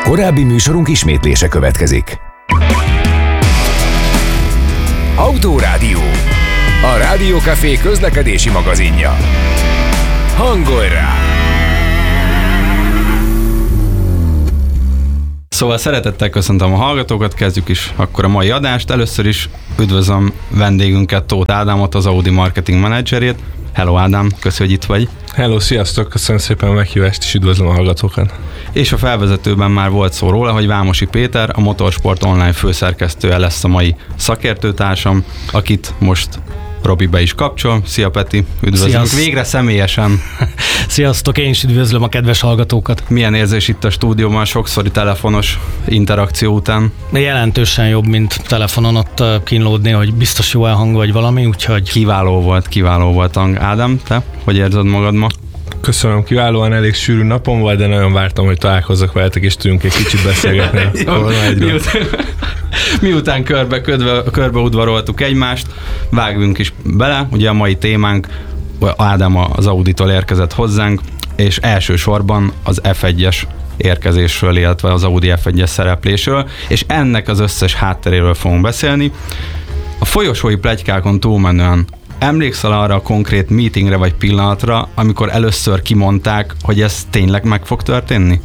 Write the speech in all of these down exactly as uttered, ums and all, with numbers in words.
Korábbi műsorunk ismétlése következik. Autórádió. A Rádiókafé közlekedési magazinja. Hangolj rá! Szóval szeretettel köszöntöm a hallgatókat, kezdjük is akkor a mai adást. Először is üdvözlöm vendégünket, Tóth Ádámot, az Audi marketing menedzserét. Hello Ádám, köszönjük, hogy itt vagy. Hello, sziasztok, köszönöm szépen a meghívást, és üdvözlöm a hallgatókat. És a felvezetőben már volt szó róla, hogy Vámosi Péter, a Motorsport Online főszerkesztője lesz a mai szakértőtársam, akit most Robi be is kapcsol. Szia Peti, üdvözlünk. Sziaszt. Végre személyesen. Sziasztok, én is üdvözlöm a kedves hallgatókat. Milyen érzés itt a stúdióban sokszori telefonos interakció után? Jelentősen jobb, mint telefonon ott kínlódni, hogy biztos jó elhang vagy valami, úgyhogy... Kiváló volt, kiváló volt hang. Ádám, te hogy érzed magad ma? Köszönöm, kiválóan, elég sűrű napom volt, de nagyon vártam, hogy találkozzak veletek, és tudjunk egy kicsit beszélgetni. miután, miután körbe, körbe, körbe udvaroltuk egymást, vágjunk is bele. Ugye a mai témánk, Ádám az Auditól érkezett hozzánk, és elsősorban az ef egyes érkezésről, illetve az Audi ef egyes szereplésről, és ennek az összes hátteréről fogunk beszélni. A folyosói pletykákon túlmenően emlékszel arra a konkrét meetingre vagy pillanatra, amikor először kimondták, hogy ez tényleg meg fog történni?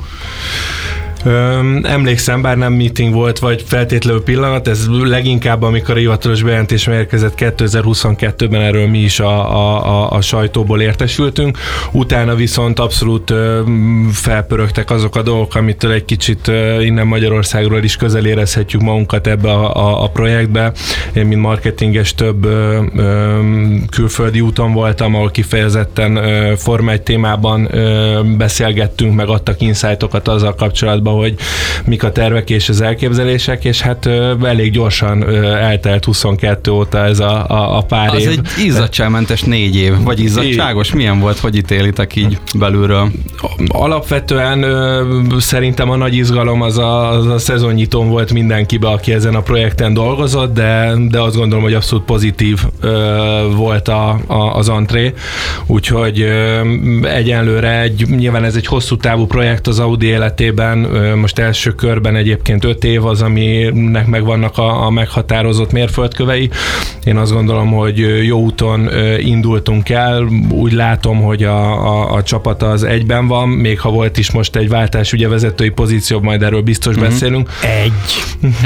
Öm, emlékszem, bár nem meeting volt, vagy feltétlenül pillanat, ez leginkább, amikor a hivatalos bejelentés érkezett kétezer-huszonkettőben, erről mi is a, a, a, a sajtóból értesültünk. Utána viszont abszolút ö, felpörögtek azok a dolgok, amitől egy kicsit ö, innen Magyarországról is közel érezhetjük magunkat ebbe a, a, a projektbe. Én, mint marketinges, több ö, ö, külföldi úton voltam, ahol kifejezetten ö, Forma egy témában ö, beszélgettünk, meg adtak insightokat azzal kapcsolatban, hogy mik a tervek és az elképzelések, és hát ö, elég gyorsan ö, eltelt huszonkettő óta ez a, a, a pár az év. Az egy izzadságmentes négy év, vagy izzadságos? Milyen volt, hogy ítélitek így belülről? Alapvetően ö, szerintem a nagy izgalom az a, az a szezonnyitón volt mindenkibe, aki ezen a projekten dolgozott, de, de azt gondolom, hogy abszolút pozitív ö, volt a, a, az antré, úgyhogy ö, egyenlőre egy, nyilván ez egy hosszú távú projekt az Audi életében. Most első körben egyébként öt év az, aminek megvannak a, a meghatározott mérföldkövei. Én azt gondolom, hogy jó úton indultunk el. Úgy látom, hogy a, a, a csapat az egyben van, még ha volt is most egy váltás, ugye vezetői pozíció, majd erről biztos mm-hmm. beszélünk. Egy.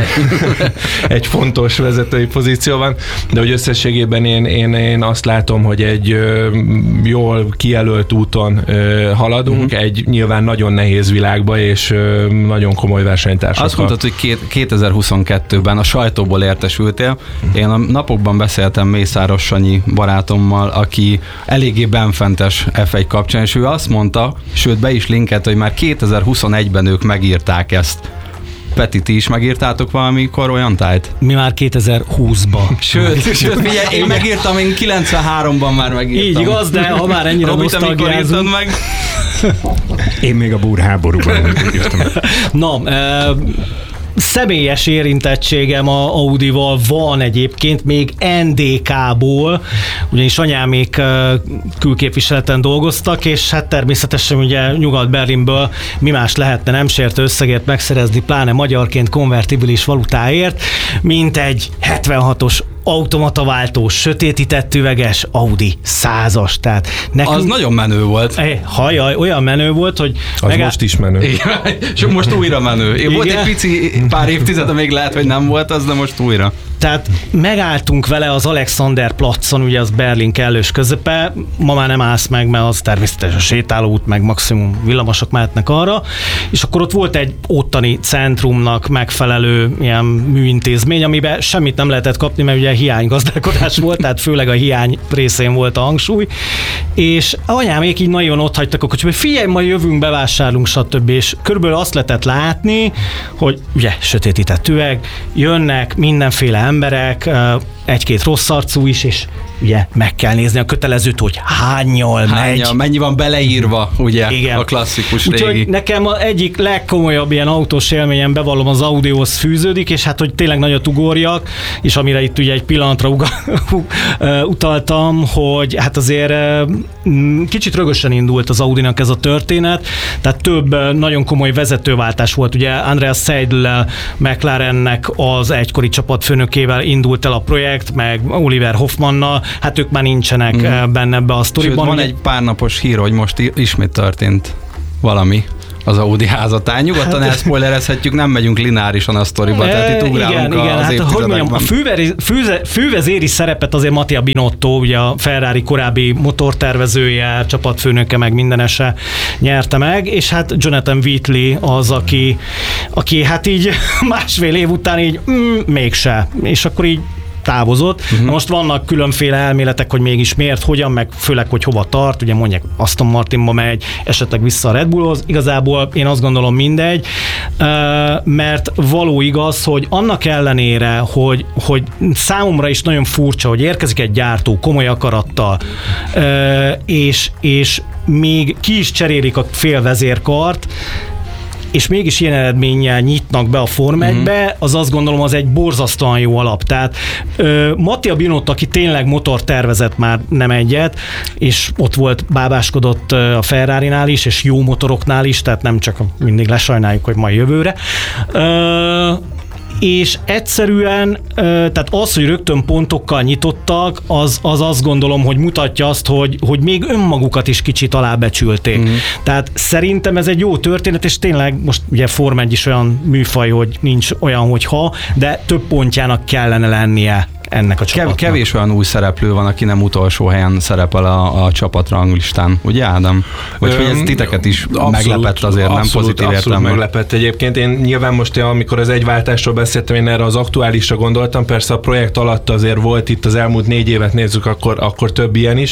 egy fontos vezetői pozíció van, de hogy összességében én, én, én azt látom, hogy egy jól kijelölt úton haladunk, mm-hmm. egy nyilván nagyon nehéz világba, és nagyon komoly versenytársakkal. Azt mondtad, hogy két, kétezer-huszonkettőben a sajtóból értesültél. Én a napokban beszéltem Mészáros Sanyi barátommal, aki eléggé benfentes ef egy kapcsán, és ő azt mondta, sőt be is linkelt, hogy már kétezer-huszonegyben ők megírták ezt. Peti, ti is megírtátok valamikor olyan tájt? Mi már kétezer-húszban. Sőt, sőt figyelj, én megírtam, én kilencvenháromban már megírtam. Így igaz, de ha már ennyire nosztalgiázunk. meg? Én még a búrháborúban írtam. Na, e- személyes érintettségem a Audival van egyébként, még en dé ká-ból, ugyanis anyámék külképviseleten dolgoztak, és hát természetesen ugye Nyugat-Berlinből mi más lehetne nem sértő összegért megszerezni, pláne magyarként konvertibilis valutáért, mint egy hetvenhatos automataváltós, sötétített üveges Audi százas. Tehát nekünk... Az nagyon menő volt. Hajjaj, olyan menő volt, hogy... Az megá... most is menő. És most újra menő. Igen? Volt egy pici pár évtized, még lehet, hogy nem volt az, de most újra. Tehát megálltunk vele az Alexanderplatzon, ugye az Berlin kellős közepe, ma már nem állsz meg, mert az természetesen sétálóút, meg maximum villamosok mehetnek arra, és akkor ott volt egy ottani centrumnak megfelelő ilyen műintézmény, amiben semmit nem lehetett kapni, mert ugye hiánygazdálkodás volt, tehát főleg a hiány részén volt a hangsúly, és anyámék így nagyon ott hagytak a kocsiba, hogy figyelj, majd jövünk, bevásárlunk, stb. És körülbelül azt lehetett látni, hogy ugye sötétített üveg, jönnek mindenféle emberek, egy-két rossz arcú is, és ugye meg kell nézni a kötelezőt, hogy hányal megy. Hányal, mennyi van beleírva, ugye, igen. a klasszikus Úgyhogy régi. nekem az egyik legkomolyabb ilyen autós élményem, bevallom, az Audihoz fűződik, és hát, hogy tényleg nagyot ugorjak, és amire itt ugye egy pillanatra uga, utaltam, hogy hát azért kicsit rögösen indult az Audinak ez a történet, tehát több nagyon komoly vezetőváltás volt. Ugye Andreas Seidl-lel, McLarennek az egykori csapatfőnökével indult el a projekt, meg Oliver Hoffmannnal, hát ők már nincsenek mm. benne ebbe a sztoriban. Sőt, van ugye egy pár napos hír, hogy most ismét történt valami az Audi házatán. Nyugodtan hát, elszpoilerezhetjük, nem megyünk lineárisan a sztoriba, e, tehát itt ugrálunk igen, az igen, hát, hogy mondjam, a főveri, főze, fővezéri szerepet azért Mattia Binotto, ugye a Ferrari korábbi motortervezője, csapatfőnöke, meg mindenese nyerte meg, és hát Jonathan Wheatley az, aki, aki hát így másfél év után így mm, mégse, és akkor így távozott. Uh-huh. Most vannak különféle elméletek, hogy mégis miért, hogyan, meg főleg, hogy hova tart, ugye mondják Aston Martinba megy, esetleg vissza a Red Bullhoz. Igazából én azt gondolom mindegy, mert való igaz, hogy annak ellenére, hogy, hogy számomra is nagyon furcsa, hogy érkezik egy gyártó komoly akarattal, és, és még ki is cserélik a félvezérkart, és mégis ilyen eredménnyel nyitnak be a Forma egybe, az azt gondolom, az egy borzasztóan jó alap. Tehát uh, Mattia Binotto, aki tényleg motor tervezett már nem egyet, és ott volt, bábáskodott a Ferrarinál is, és jó motoroknál is, tehát nem csak mindig lesajnáljuk, hogy majd jövőre. Uh, és egyszerűen, tehát az, hogy rögtön pontokkal nyitottak, az, az azt gondolom, hogy mutatja azt, hogy, hogy még önmagukat is kicsit alábecsülték. Mm. Tehát szerintem ez egy jó történet, és tényleg most ugye Forma egy is olyan műfaj, hogy nincs olyan, hogy ha, de több pontjának kellene lennie ennek a csapatnak. Kevés olyan új szereplő van, aki nem utolsó helyen szerepel a, a csapatranglistán. Ugye, Ádám? Vagy hogy ez titeket is abszolút, meglepett azért, abszolút, nem pozitív abszolút értelme. meglepett egyébként. Én nyilván most, amikor az egyváltásról beszéltem, én erre az aktuálisra gondoltam. Persze a projekt alatt azért volt itt az elmúlt négy évet nézzük, akkor, akkor több ilyen is.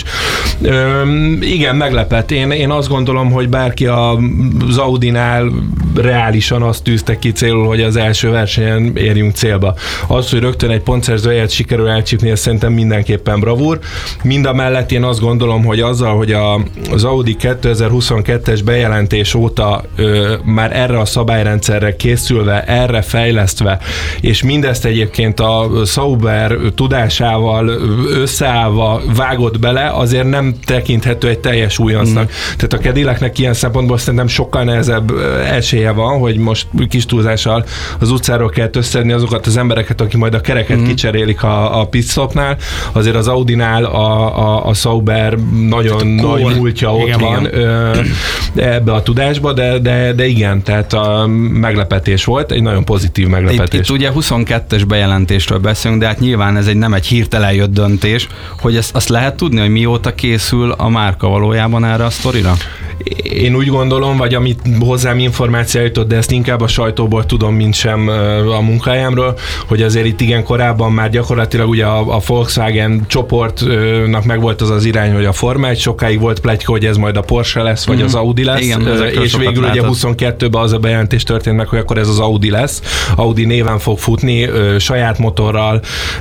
Üm, igen, meglepett. Én, én azt gondolom, hogy bárki az Audinál reálisan azt tűzte ki célul, hogy az első versenyen érjünk célba. Az, hogy rögtön egy pontszerzőjét sikerül elcsípni, ez szerintem mindenképpen bravúr. Mind a mellett én azt gondolom, hogy azzal, hogy a, az Audi kétezer-huszonkettes bejelentés óta ö, már erre a szabályrendszerre készülve, erre fejlesztve, és mindezt egyébként a Sauber tudásával összeállva vágott bele, azért nem tekinthető egy teljes újoncnak. Mm. Tehát a Cadillacnek ilyen szempontból szerintem sokkal nehezebb esélye van, hogy most kis túlzással az utcáról kell összedni azokat az embereket, akik majd a kereket mm. kicserélik a, a pitstopnál. Azért az Audinál a, a, a Sauber nagyon nagy múltja ott igen, van ö, ebbe a tudásba, de, de, de igen, tehát a meglepetés volt, egy nagyon pozitív meglepetés. Itt, itt ugye huszonkettes bejelentésről beszélünk, de hát nyilván ez egy nem egy hirtelen jött döntés, hogy ezt, azt lehet tudni, hogy mióta készül a márka valójában erre a sztorira? Én úgy gondolom, vagy amit hozzám információ jutott, de ezt inkább a sajtóból tudom, mint sem a munkájámról, hogy azért itt igen korábban már gyakorlatilag ugye a, a Volkswagen csoportnak megvolt az az irány, hogy a Forma egy, sokáig volt pletyka, hogy ez majd a Porsche lesz, vagy mm. az Audi lesz, igen, és végül ugye huszonkettőben az a bejelentés történt meg, hogy akkor ez az Audi lesz. Audi néven fog futni, saját motorral,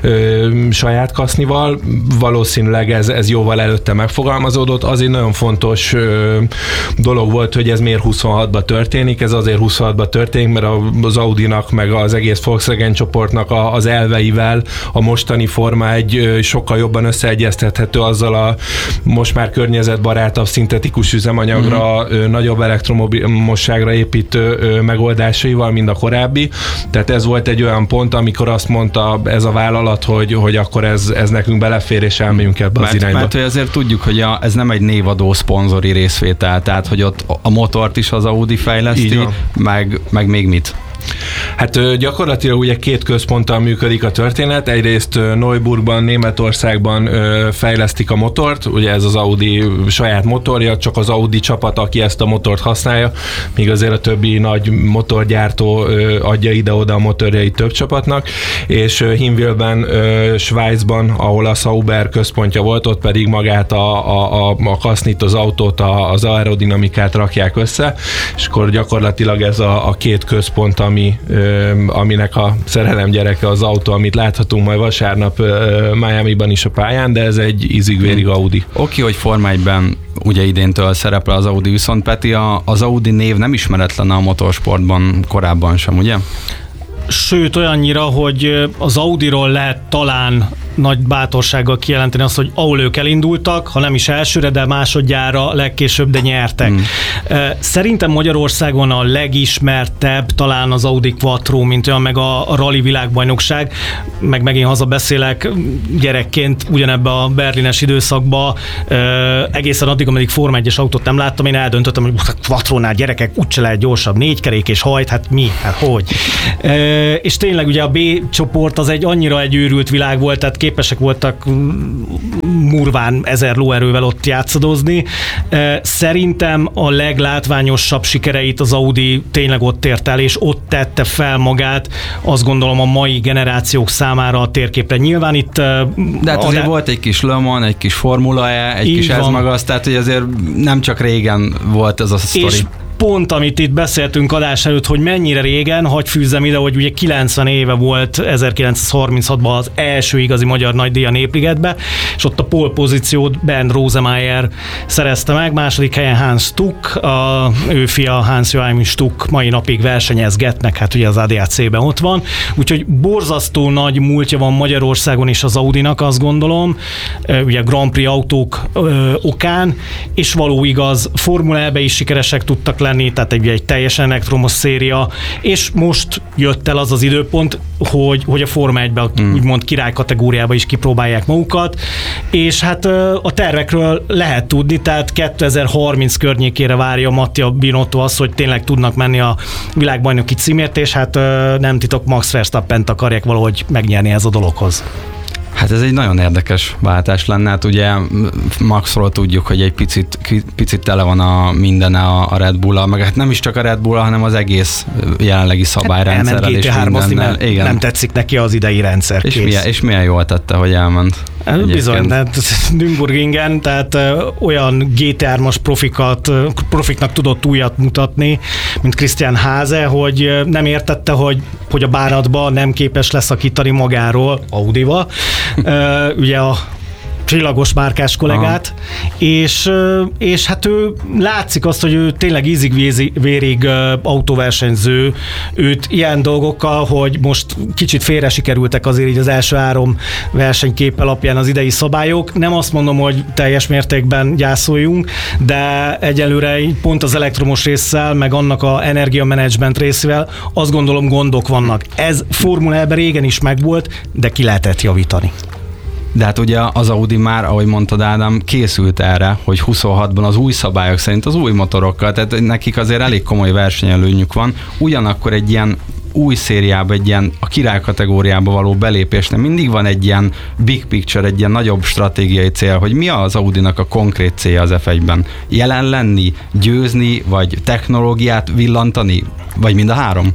saját kasznival, valószínűleg ez, ez jóval előtte megfogalmazódott. Az egy nagyon fontos dolog volt, hogy ez miért huszonhatban történik, ez azért huszonhatban történik, mert az Audinak meg az egész Volkswagen csoportnak az elveivel a mostani Forma egy sokkal jobban összeegyeztethető azzal a most már környezetbarátabb szintetikus üzemanyagra, mm-hmm. nagyobb elektromosságra építő megoldásaival, mint a korábbi. Tehát ez volt egy olyan pont, amikor azt mondta ez a vállalat, hogy, hogy akkor ez, ez nekünk belefér, és elmegyünk ebbe mert, az irányba. Mert hogy azért tudjuk, hogy a, ez nem egy névadó szponzori részvétel, tehát hogy ott a motort is az Audi fejleszti, meg, meg még mit? Hát gyakorlatilag ugye két központtal működik a történet. Egyrészt Neuburgban, Németországban fejlesztik a motort, ugye ez az Audi saját motorja, csak az Audi csapat, aki ezt a motort használja, míg azért a többi nagy motorgyártó adja ide-oda a motorjait több csapatnak, és Hinwilben, Svájcban, ahol a Sauber központja volt, ott pedig magát a, a, a, a kasznit, az autót, a, az aerodinamikát rakják össze, és akkor gyakorlatilag ez a, a két központ, ami aminek a szerelem gyereke az autó, amit láthatunk majd vasárnap Miamiban is a pályán, de ez egy ízig-vérig Audi. Oké, hogy Forma egyben ugye idéntől szerepel az Audi, viszont Peti, a, az Audi név nem ismeretlen a motorsportban korábban sem, ugye? Sőt, olyannyira, hogy az Audiról lehet talán nagy bátorsággal kijelenteni azt, hogy ahol ők elindultak, ha nem is elsőre, de másodjára legkésőbb, de nyertek. Hmm. Szerintem Magyarországon a legismertebb talán az Audi Quattro, mint olyan, meg a, a rally világbajnokság, meg megint hazabeszélek gyerekként ugyanebbe a berlines időszakba, egészen addig, ameddig Forma egyes autót nem láttam, én eldöntöttem, hogy a Quattronál gyerekek úgyse lehet gyorsabb, négy kerék és hajt, hát mi, hát hogy. És tényleg ugye a B csoport az egy annyira egy őrült világ volt, tehát képesek voltak murván ezer lóerővel ott játszadozni. Szerintem a leglátványosabb sikereit az Audi tényleg ott ért el, és ott tette fel magát, azt gondolom a mai generációk számára a térképre. Nyilván itt... De hát azért de... volt egy kis Le Mans, egy kis Formula E, egy kis ez maga, tehát hogy azért nem csak régen volt ez a sztori. És pont, amit itt beszéltünk adás előtt, hogy mennyire régen, hagy fűzzem ide, hogy ugye kilencven éve volt ezerkilencszázharminchatban az első igazi magyar nagydíj a Népligetbe, és ott a pole pozíciót Ben Rosemeyer szerezte meg, második helyen Hans Stuck, a, ő fia Hans Joachim Stuck mai napig versenyezgetnek, hát ugye az á dé á cé-ben ott van, úgyhogy borzasztó nagy múltja van Magyarországon is az Audinak, azt gondolom, ugye Grand Prix autók ö, okán, és való igaz, Formula E-be is sikeresek tudtak lenni, tehát egy, egy teljesen elektromos széria, és most jött el az az időpont, hogy, hogy a Forma egyben mm. úgymond király kategóriába is kipróbálják magukat, és hát a tervekről lehet tudni, tehát kétezer-harminc környékére várja Mattia Binotto azt, hogy tényleg tudnak menni a világbajnoki címért, és hát nem titok, Max Verstappent akarják valahogy megnyerni ez a dologhoz. Hát ez egy nagyon érdekes váltás lenne, hát ugye Maxról tudjuk, hogy egy picit, picit tele van a mindene a Red Bull-al, meg hát nem is csak a Red Bull-al, hanem az egész jelenlegi szabályrendszerrel és mindennel. Igen. Nem tetszik neki az idei rendszer. És milyen, és milyen jól tette, hogy elment. Egyébként. Bizony, tehát Nürburgringen, tehát ö, olyan gé té hármas profikat, profiknak tudott újat mutatni, mint Christian Hase, hogy ö, nem értette, hogy, hogy a bánatba nem képes leszakítani magáról Audival. Ö, ugye a csillagos márkás kollégát, és, és hát ő látszik azt, hogy ő tényleg ízig-vérig autóversenyző, őt ilyen dolgokkal, hogy most kicsit félre sikerültek azért így az első három versenykép alapján az idei szabályok. Nem azt mondom, hogy teljes mértékben gyászoljunk, de egyelőre pont az elektromos résszel, meg annak a energiamenedzsment részével azt gondolom gondok vannak. Ez Formula E-ben régen is megvolt, de ki lehetett javítani. De hát ugye az Audi már, ahogy mondtad Ádám, készült erre, hogy huszonhatban az új szabályok szerint az új motorokkal, tehát nekik azért elég komoly versenyelőnyük van, ugyanakkor egy ilyen új szériába, egy ilyen a király kategóriába való belépésnél mindig van egy ilyen big picture, egy ilyen nagyobb stratégiai cél, hogy mi az Audinak a konkrét célja az ef egyben. Jelen lenni, győzni, vagy technológiát villantani, vagy mind a három?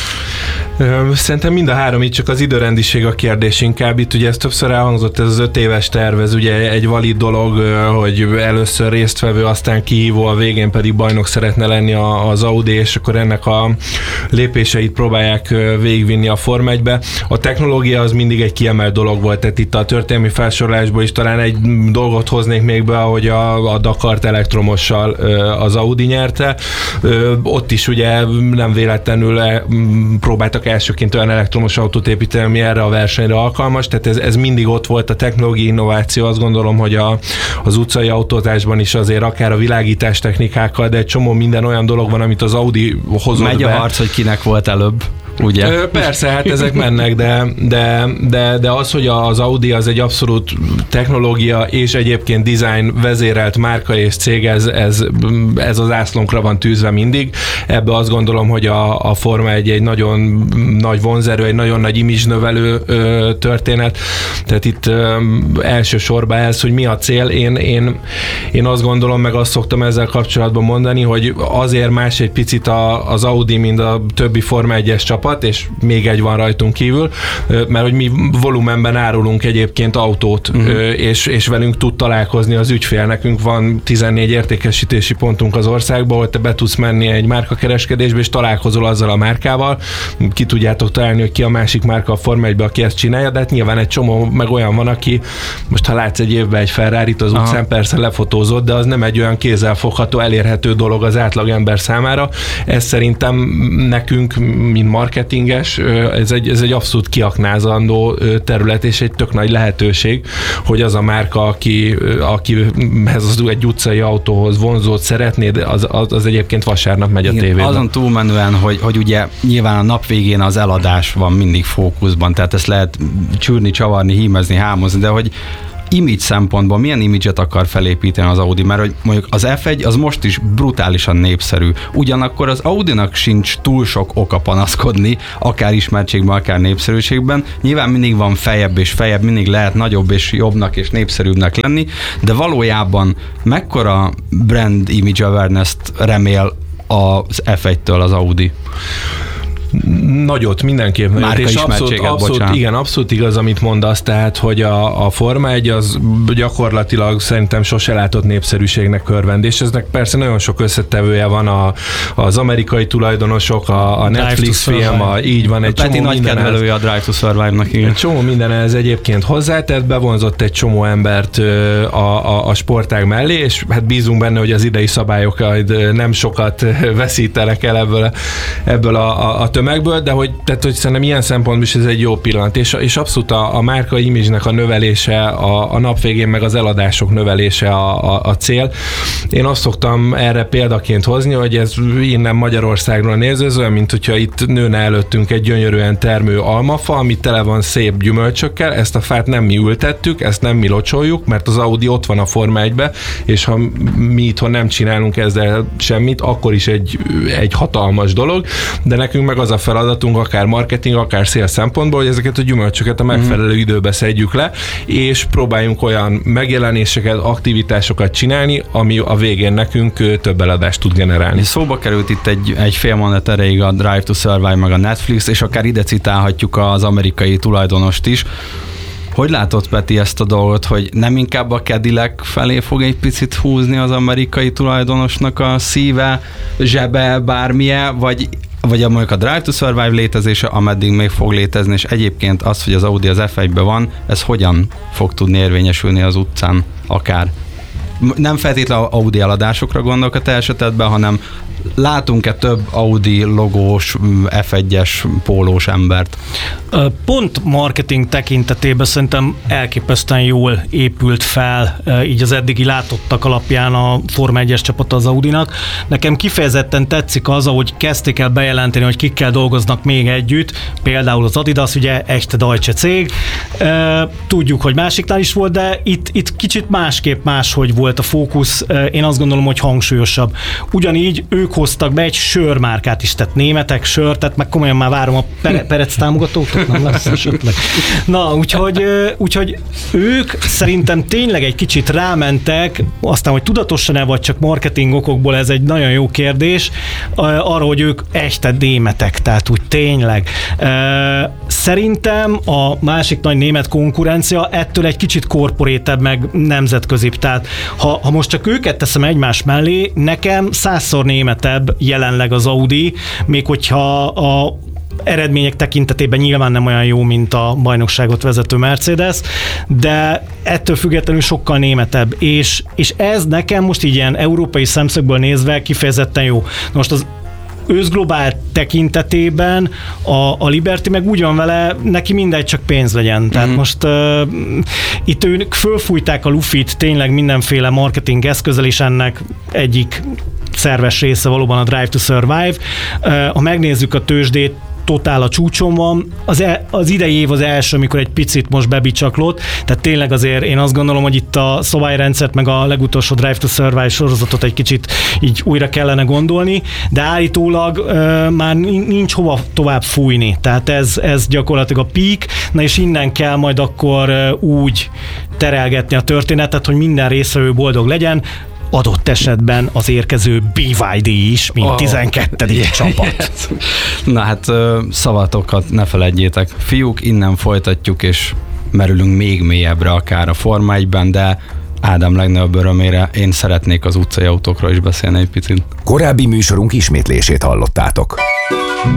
Szerintem mind a három, itt csak az időrendiség a kérdés inkább. Itt ugye ez többször elhangzott, ez az öt éves terv, ez ugye egy valid dolog, hogy először résztvevő, aztán kihívó, a végén pedig bajnok szeretne lenni az Audi, és akkor ennek a lépéseit próbálják végigvinni a Forma egybe. A technológia az mindig egy kiemelt dolog volt, tehát itt a történelmi felsorolásból is talán egy dolgot hoznék még be, ahogy a, a Dakart elektromossal az Audi nyerte. Ott is ugye nem véletlenül próbáltak elsőként olyan elektromos autót építeni, ami erre a versenyre alkalmas, tehát ez, ez mindig ott volt a technológiai innováció, azt gondolom, hogy a, az utcai autózásban is azért akár a világítás technikákkal, de egy csomó minden olyan dolog van, amit az Audi hozott Megy be. Megy a harc, hogy kinek volt előbb. Ugye? Persze, hát ezek mennek, de, de, de, de az, hogy az Audi az egy abszolút technológia és egyébként design vezérelt márka és cég, ez, ez, ez az ászlónkra van tűzve mindig. Ebbe azt gondolom, hogy a, a Forma egy, egy nagyon nagy vonzerő, egy nagyon nagy image növelő ö, történet. Tehát itt ö, elsősorban ez, hogy mi a cél. Én, én, én azt gondolom, meg azt szoktam ezzel kapcsolatban mondani, hogy azért más egy picit a, az Audi, mint a többi Forma egyes csapat, és még egy van rajtunk kívül, mert hogy mi volumenben árulunk egyébként autót, uh-huh. és, és velünk tud találkozni az ügyfél. Nekünk van tizennégy értékesítési pontunk az országban, ahol te be tudsz menni egy márkakereskedésbe, és találkozol azzal a márkával, ki tudjátok találni, hogy ki a másik márka a Forma egyben, aki ezt csinálja, de hát nyilván egy csomó meg olyan van, aki most ha látsz egy évben egy Ferrarit az utcán, persze lefotózott, de az nem egy olyan kézzelfogható, elérhető dolog az átlagember számára. Ez szerintem nekünk, mint marketinges, ez egy, ez egy abszolút kiaknázandó terület, és egy tök nagy lehetőség, hogy az a márka, aki, akihez az egy utcai autóhoz vonzót szeretnéd, az, az, az egyébként vasárnap megy a Igen, tévében. Azon túlmenően, hogy, hogy ugye nyilván a nap végén az eladás van mindig fókuszban, tehát ezt lehet csűrni, csavarni, hímezni, hámozni, de hogy image szempontból milyen imidzset akar felépíteni az Audi, mert hogy mondjuk az ef egy az most is brutálisan népszerű. Ugyanakkor az Audinak sincs túl sok oka panaszkodni, akár ismertségben, akár népszerűségben. Nyilván mindig van fejebb és fejebb, mindig lehet nagyobb és jobbnak és népszerűbbnek lenni, de valójában mekkora brand image awareness-t remél az ef egytől az Audi? Nagyot, mindenképp nagyot. Márka És abszolút, abszolút, igen, abszolút igaz, amit mondasz, tehát, hogy a, a Forma egy az gyakorlatilag szerintem sose látott népszerűségnek örvendés. Eznek persze nagyon sok összetevője van, a, az amerikai tulajdonosok, a, a Netflix film, a, így van, egy Peti csomó nagy minden kedvelője a Drive to Survive-nak, igen. Egy csomó minden ez egyébként hozzátett, bevonzott egy csomó embert a, a, a sportág mellé, és hát bízunk benne, hogy az idei szabályok nem sokat veszítenek el ebből, ebből a, a, a tömegből, de hogy, tehát, hogy szerintem ilyen szempontból is ez egy jó pillanat, és, és abszolút a, a márka image-nek a növelése, a, a nap végén meg az eladások növelése a, a, a cél. Én azt szoktam erre példaként hozni, hogy ez innen Magyarországról nézve, ez olyan, mint hogyha itt nőne előttünk egy gyönyörűen termő almafa, ami tele van szép gyümölcsökkel, ezt a fát nem mi ültettük, ezt nem mi locsoljuk, mert az Audi ott van a Forma egybe, és ha mi itthon nem csinálunk ezzel semmit, akkor is egy, egy hatalmas dolog, de nekünk meg az a feladatunk, akár marketing, akár sales szempontból, hogy ezeket a gyümölcsöket a megfelelő időbe szedjük le, és próbáljunk olyan megjelenéseket, aktivitásokat csinálni, ami a végén nekünk több eladást tud generálni. Szóba került itt egy, egy fél mondat erejéig a Drive to Survive meg a Netflix, és akár ide citálhatjuk az amerikai tulajdonost is. Hogy látod, Peti, ezt a dolgot, hogy nem inkább a Cadillac felé fog egy picit húzni az amerikai tulajdonosnak a szíve, zsebe, bármilyen, vagy vagy a, mondjuk a Drive to Survive létezése, ameddig még fog létezni, és egyébként az, hogy az Audi az ef egyben van, ez hogyan fog tudni érvényesülni az utcán akár? Nem feltétlenül Audi eladásokra gondolok a te esetedben, hanem látunk-e több Audi logós, ef egyes pólós embert? Pont marketing tekintetében szerintem elképesztően jól épült fel így az eddigi látottak alapján a Forma egyes csapat az Audinak. Nekem kifejezetten tetszik az, ahogy kezdték el bejelenteni, hogy kikkel dolgoznak még együtt, például az Adidas, ugye echte Deutsche cég. Tudjuk, hogy másiknál is volt, de itt, itt kicsit másképp máshogy volt a fókusz. Én azt gondolom, hogy hangsúlyosabb. Ugyanígy ők hoztak be egy sörmárkát is, tehát németek sör, tehát meg komolyan már várom a Pere- Perec támogatót, nem lesz esetleg. Na, úgyhogy, úgyhogy ők szerintem tényleg egy kicsit rámentek, aztán, hogy tudatosan-e vagy csak marketing okokból, ez egy nagyon jó kérdés, arra, hogy ők echte németek, tehát úgy tényleg. Szerintem a másik nagy német konkurencia ettől egy kicsit korporétebb, meg nemzetközibb, tehát ha, ha most csak őket teszem egymás mellé, nekem százszor németebb jelenleg az Audi, még hogyha a eredmények tekintetében nyilván nem olyan jó, mint a bajnokságot vezető Mercedes, de ettől függetlenül sokkal németebb, és, és ez nekem most így ilyen európai szemszögből nézve kifejezetten jó. Most az őszglobál tekintetében a, a Liberty meg úgy van vele, neki mindegy, csak pénz legyen. Tehát mm-hmm. most uh, itt ők fölfújták a lufit tényleg mindenféle marketing eszközzel, és ennek egyik szerves része valóban a Drive to Survive. Uh, ha megnézzük a tőzsdét, totál a csúcson van. Az, el, az idei év az első, amikor egy picit most bebicsaklott, tehát tényleg azért én azt gondolom, hogy itt a szabályrendszert meg a legutolsó Drive to Survive sorozatot egy kicsit így újra kellene gondolni, de állítólag uh, már nincs hova tovább fújni, tehát ez, ez gyakorlatilag a peak, na és innen kell majd akkor uh, úgy terelgetni a történetet, hogy minden résztvevő boldog legyen, adott esetben az érkező bé vé dé is, mint oh, tizenkettedik csapat. Na hát szavatokat ne feledjétek. Fiúk, innen folytatjuk, és merülünk még mélyebbre akár a Forma egyben, de Ádám legnagyobb örömére én szeretnék az utcai autókról is beszélni egy picit. Korábbi műsorunk ismétlését hallottátok.